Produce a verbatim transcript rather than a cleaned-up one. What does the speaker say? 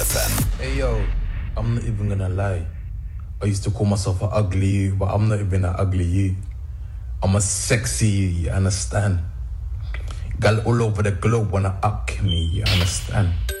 F M. Hey yo, I'm not even gonna lie. I used to call myself an ugly you, but I'm not even an ugly you. I'm a sexy you, you understand? Gal all over the globe wanna up me, you understand?